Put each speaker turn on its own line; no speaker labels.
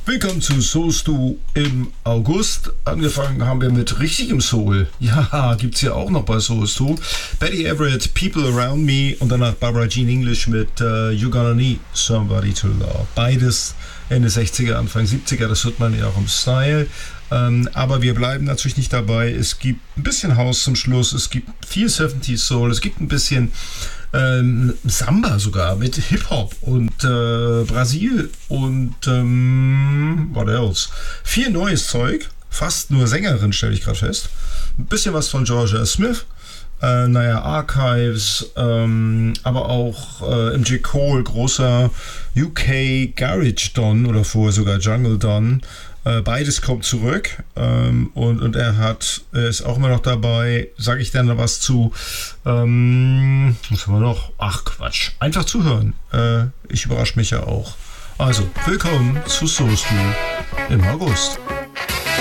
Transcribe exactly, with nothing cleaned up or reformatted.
Willkommen zu Soul Stew im August. Angefangen haben wir mit richtigem Soul. Ja, gibt's ja auch noch bei Soul Stew. Betty Everett, People Around Me und danach Barbara Jean English mit uh, You're Gonna Need Somebody to Love. Beides Ende sechziger, Anfang siebziger, das hört man ja auch im Style. Ähm, aber wir bleiben natürlich nicht dabei. Es gibt ein bisschen House zum Schluss, es gibt viel siebziger Soul, es gibt ein bisschen ähm, Samba sogar mit Hip-Hop und äh, Brasil und ähm, what else? Viel neues Zeug, fast nur Sängerin, stelle ich gerade fest. Ein bisschen was von Georgia Smith. Äh, naja, Archives, ähm, aber auch äh, M J Cole, großer U K Garage Don oder vorher sogar Jungle Don. Äh, beides kommt zurück ähm, und, und er hat, er ist auch immer noch dabei. Sage ich dann noch was zu? Ähm, was haben wir noch? Ach Quatsch, einfach zuhören. Äh, ich überrasche mich ja auch. Also, willkommen zu Soul Stew im August.